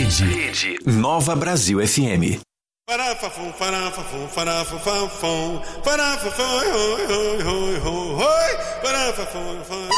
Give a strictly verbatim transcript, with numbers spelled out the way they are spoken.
Rede. Rede. Nova Brasil F M. Parafafum, parafafum, parafafum, parafafum, oi, oi, oi, oi, oi, oi, parafafum,